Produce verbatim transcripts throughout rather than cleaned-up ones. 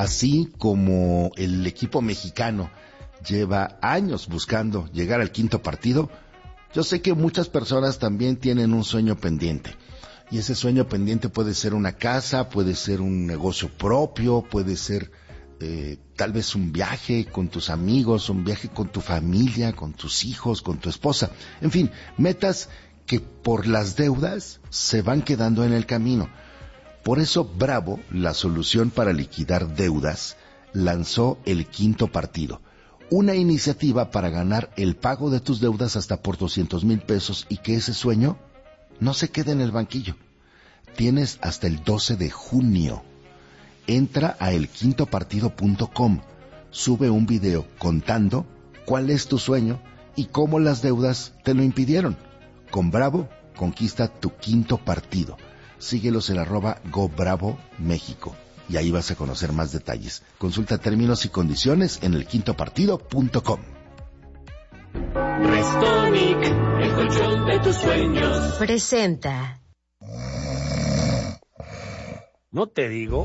Así como el equipo mexicano lleva años buscando llegar al quinto partido, yo sé que muchas personas también tienen un sueño pendiente. Y ese sueño pendiente puede ser una casa, puede ser un negocio propio, puede ser eh, tal vez un viaje con tus amigos, un viaje con tu familia, con tus hijos, con tu esposa. En fin, metas que por las deudas se van quedando en el camino. Por eso Bravo, la solución para liquidar deudas, lanzó el quinto partido. Una iniciativa para ganar el pago de tus deudas hasta por doscientos mil pesos y que ese sueño no se quede en el banquillo. Tienes hasta el doce de junio. Entra a el quinto partido punto com, sube un video contando cuál es tu sueño y cómo las deudas te lo impidieron. Con Bravo, conquista tu quinto partido. Síguelos en arroba GoBravo México. Y ahí vas a conocer más detalles. Consulta términos y condiciones en el quinto partido punto com. Restonic, el colchón de tus sueños. Presenta. ¿No te digo?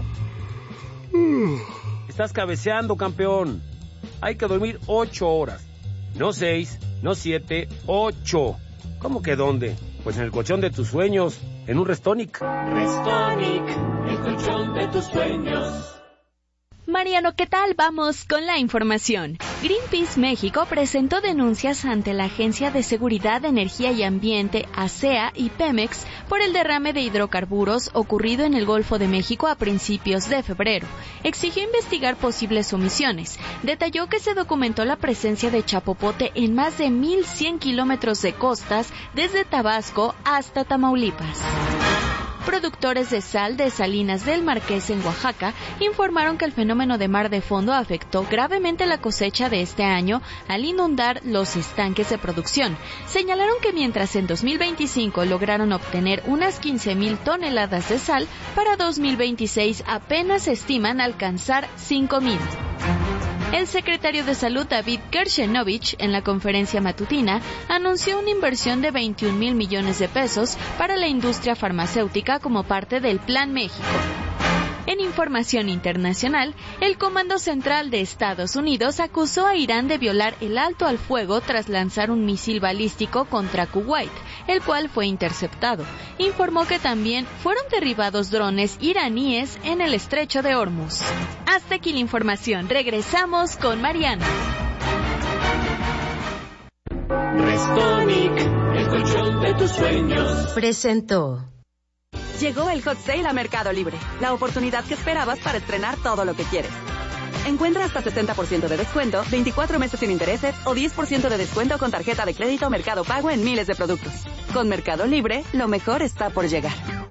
Estás cabeceando, campeón. Hay que dormir ocho horas. No seis, no siete, ocho. ¿Cómo que dónde? Pues en el colchón de tus sueños, en un Restonic. Restonic, el colchón de tus sueños. Mariano, ¿qué tal? Vamos con la información. Greenpeace México presentó denuncias ante la Agencia de Seguridad de Energía y Ambiente, ASEA y Pemex por el derrame de hidrocarburos ocurrido en el Golfo de México a principios de febrero. Exigió investigar posibles omisiones. Detalló que se documentó la presencia de chapopote en más de mil cien kilómetros de costas desde Tabasco hasta Tamaulipas. Productores de sal de Salinas del Marqués en Oaxaca informaron que el fenómeno de mar de fondo afectó gravemente la cosecha de este año al inundar los estanques de producción. Señalaron que mientras en dos mil veinticinco lograron obtener unas quince mil toneladas de sal, para dos mil veintiséis apenas estiman alcanzar cinco mil. El secretario de Salud, David Kershenovich, en la conferencia matutina, anunció una inversión de veintiún mil millones de pesos para la industria farmacéutica como parte del Plan México. En información internacional, el Comando Central de Estados Unidos acusó a Irán de violar el alto al fuego tras lanzar un misil balístico contra Kuwait, el cual fue interceptado. Informó que también fueron derribados drones iraníes en el estrecho de Hormuz. Hasta aquí la información. Regresamos con Mariana. Restonic, el colchón de tus sueños. Presentó. Llegó el Hot Sale a Mercado Libre, la oportunidad que esperabas para estrenar todo lo que quieres. Encuentra hasta setenta por ciento de descuento, veinticuatro meses sin intereses o diez por ciento de descuento con tarjeta de crédito Mercado Pago en miles de productos. Con Mercado Libre, lo mejor está por llegar.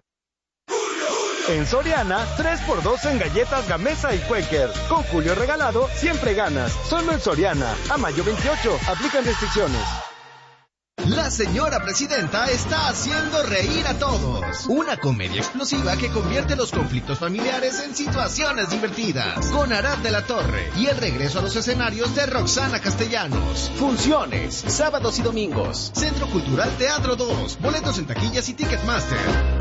En Soriana, tres por dos en galletas Gamesa y Quaker. Con Julio regalado, siempre ganas. Solo en Soriana. A mayo veintiocho. Aplican restricciones. La señora presidenta está haciendo reír a todos. Una comedia explosiva que convierte los conflictos familiares en situaciones divertidas. Con Arad de la Torre y el regreso a los escenarios de Roxana Castellanos. Funciones, sábados y domingos. Centro Cultural Teatro dos. Boletos en taquillas y Ticketmaster.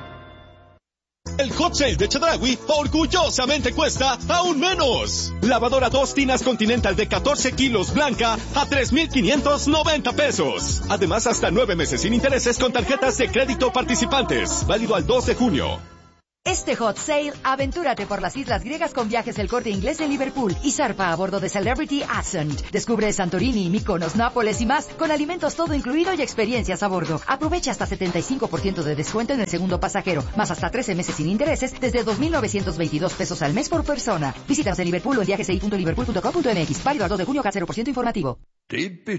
El Hot Sale de Chedraui orgullosamente cuesta aún menos. Lavadora dos tinas Continental de catorce kilos blanca a tres mil quinientos noventa pesos. Además, hasta nueve meses sin intereses con tarjetas de crédito participantes. Válido al dos de junio. Este Hot Sale, aventúrate por las islas griegas con Viajes El Corte Inglés en Liverpool y zarpa a bordo de Celebrity Ascent. Descubre Santorini, Mykonos, Nápoles y más, con alimentos todo incluido y experiencias a bordo. Aprovecha hasta setenta y cinco por ciento de descuento en el segundo pasajero, más hasta trece meses sin intereses desde dos mil novecientos veintidós pesos al mes por persona. Visítanos en Liverpool o en viajes punto liverpool punto com punto m x. Válido al dos de junio, K cero por ciento informativo.